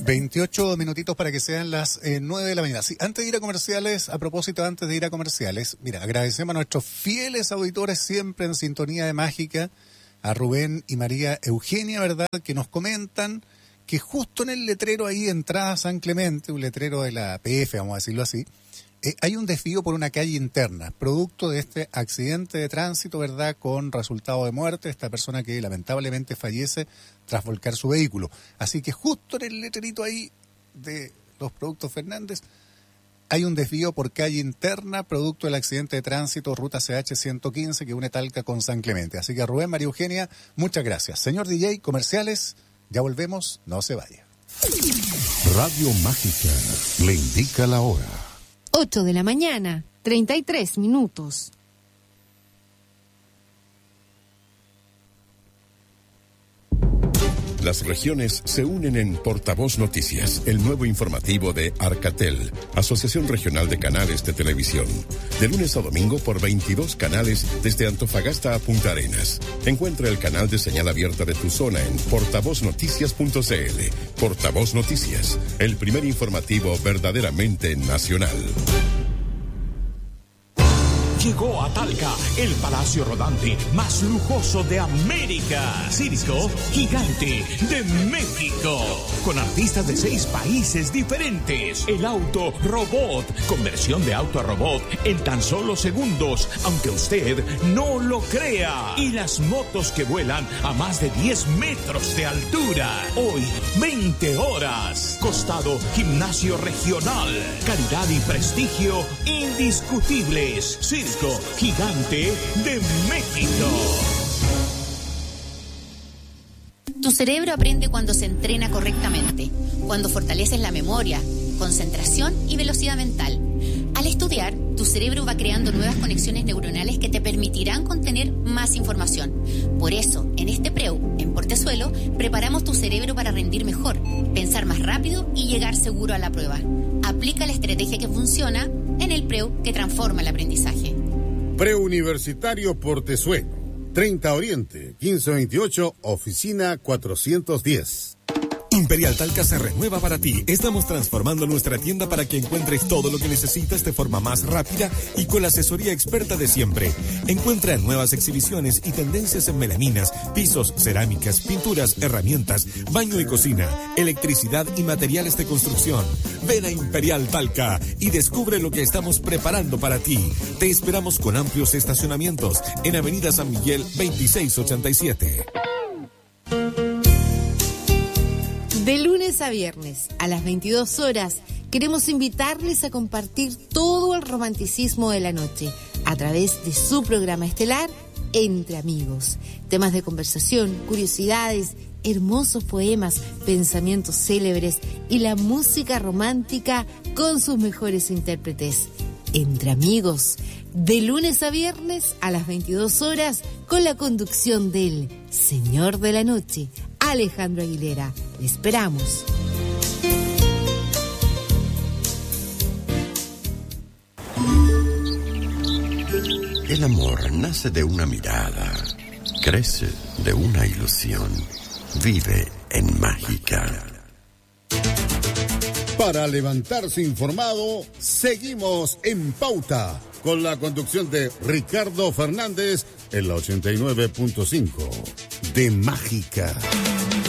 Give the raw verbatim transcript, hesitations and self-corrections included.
veintiocho minutitos para que sean las eh, nueve de la mañana. Sí, antes de ir a comerciales, a propósito, antes de ir a comerciales, mira, agradecemos a nuestros fieles auditores siempre en sintonía de Mágica, a Rubén y María Eugenia, ¿verdad?, que nos comentan que justo en el letrero ahí de entrada a San Clemente, un letrero de la P F, vamos a decirlo así, eh, hay un desvío por una calle interna, producto de este accidente de tránsito, ¿verdad?, con resultado de muerte, esta persona que lamentablemente fallece tras volcar su vehículo. Así que justo en el letrerito ahí de los productos Fernández hay un desvío por calle interna, producto del accidente de tránsito, ruta C H ciento quince, que une Talca con San Clemente. Así que Rubén, María Eugenia, muchas gracias. Señor D J, comerciales, ya volvemos, no se vaya. Radio Mágica le indica la hora. ocho de la mañana, treinta y tres minutos. Las regiones se unen en Portavoz Noticias, el nuevo informativo de Arcatel, Asociación Regional de Canales de Televisión. De lunes a domingo por veintidós canales desde Antofagasta a Punta Arenas. Encuentra el canal de señal abierta de tu zona en portavoz noticias punto c l. Portavoz Noticias, el primer informativo verdaderamente nacional. Llegó a Talca el palacio rodante más lujoso de América. Circo Gigante de México. Con artistas de seis países diferentes. El auto robot. Conversión de auto a robot en tan solo segundos, aunque usted no lo crea. Y las motos que vuelan a más de diez metros de altura. Hoy, veinte horas. Costado Gimnasio Regional. Calidad y prestigio indiscutibles. Circo Gigante de México. Tu cerebro aprende cuando se entrena correctamente, cuando fortaleces la memoria, concentración y velocidad mental. Al estudiar, tu cerebro va creando nuevas conexiones neuronales que te permitirán contener más información. Por eso, en este Preu, en Portezuelo, preparamos tu cerebro para rendir mejor, pensar más rápido y llegar seguro a la prueba. Aplica la estrategia que funciona en el Preu que transforma el aprendizaje. Preuniversitario Portezuelo, treinta Oriente, quince veintiocho, oficina cuatrocientos diez. Imperial Talca se renueva para ti. Estamos transformando nuestra tienda para que encuentres todo lo que necesitas de forma más rápida y con la asesoría experta de siempre. Encuentra nuevas exhibiciones y tendencias en melaminas, pisos, cerámicas, pinturas, herramientas, baño y cocina, electricidad y materiales de construcción. Ven a Imperial Talca y descubre lo que estamos preparando para ti. Te esperamos con amplios estacionamientos en Avenida San Miguel veintiséis ochenta y siete. De lunes a viernes, a las veintidós horas, queremos invitarles a compartir todo el romanticismo de la noche a través de su programa estelar Entre Amigos. Temas de conversación, curiosidades, hermosos poemas, pensamientos célebres y la música romántica con sus mejores intérpretes. Entre Amigos, de lunes a viernes a las veintidós horas, con la conducción del Señor de la Noche, Alejandro Aguilera. Le esperamos. El amor nace de una mirada, crece de una ilusión, vive en Mágica. Para levantarse informado, seguimos en Pauta, con la conducción de Ricardo Fernández en la ochenta y nueve punto cinco de Mágica.